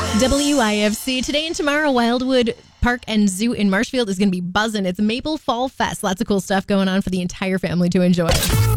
WIFC. Today and tomorrow, Wildwood Park and Zoo in Marshfield is going to be buzzing. It's Maple Fall Fest. Lots of cool stuff going on for the entire family to enjoy.